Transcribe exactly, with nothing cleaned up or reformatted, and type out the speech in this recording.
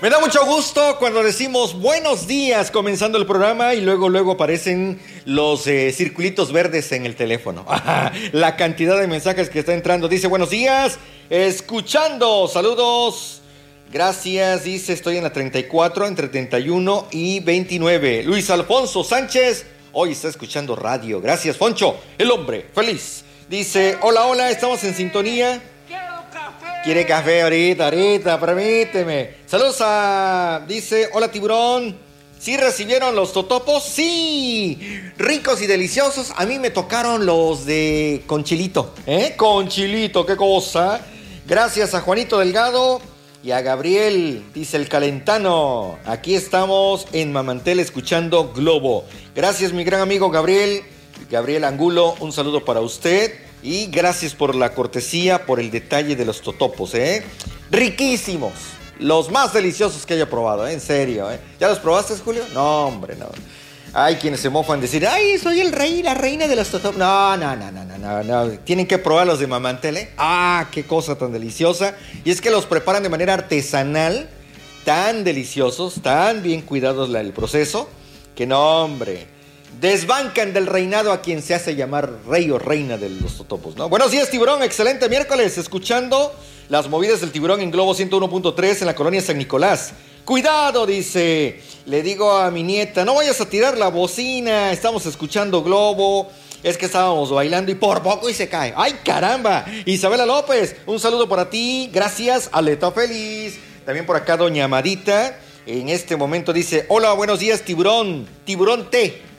Me da mucho gusto cuando decimos buenos días comenzando el programa y luego luego aparecen los eh, circulitos verdes en el teléfono. La cantidad de mensajes que está entrando. Dice buenos días, escuchando, saludos. Gracias, dice estoy en la treinta y cuatro, entre treinta y uno y veintinueve. Luis Alfonso Sánchez, hoy está escuchando radio. Gracias, Foncho, el hombre feliz. Dice hola, hola, estamos en sintonía. Quiere café ahorita, ahorita, permíteme. Saludos a... Dice, hola tiburón. ¿Sí recibieron los totopos? Sí, ricos y deliciosos. A mí me tocaron los de con chilito. ¿Eh? Con chilito, qué cosa. Gracias a Juanito Delgado y a Gabriel, dice el calentano. Aquí estamos en Mamantel escuchando Globo. Gracias mi gran amigo Gabriel. Gabriel Angulo, un saludo para usted. Y gracias por la cortesía, por el detalle de los totopos, ¿eh? Riquísimos. Los más deliciosos que haya probado, ¿eh? En serio, ¿eh? ¿Ya los probaste, Julio? No, hombre, no. Hay quienes se mofan decir, ay, soy el rey, la reina de los totopos. No, no, no, no, no, no, no. Tienen que probar los de Mamantel, ¿eh? Ah, qué cosa tan deliciosa. Y es que los preparan de manera artesanal, tan deliciosos, tan bien cuidados la, el proceso, que no, hombre... Desbancan del reinado a quien se hace llamar rey o reina de los totopos, ¿no? Buenos días, tiburón, excelente miércoles, escuchando las movidas del tiburón en Globo ciento uno punto tres en la colonia San Nicolás. Cuidado, dice, le digo a mi nieta, no vayas a tirar la bocina, estamos escuchando Globo, es que estábamos bailando y por poco y se cae. ¡Ay, caramba! Isabela López, un saludo para ti, gracias, Aleta Feliz. También por acá doña Amadita, en este momento dice, hola, buenos días, tiburón, tiburón té.